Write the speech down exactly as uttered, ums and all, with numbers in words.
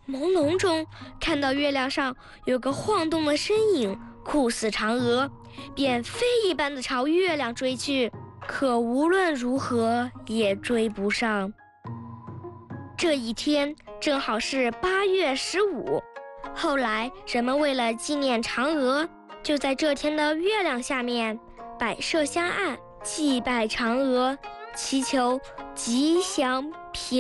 朦胧中看到月亮上有个晃动的身影，酷似嫦娥，便飞一般的朝月亮追去，可无论如何也追不上。这一天正好是八月十五，后来人们为了纪念嫦娥，就在这天的月亮下面摆设香案，祭拜嫦娥，祈求吉祥平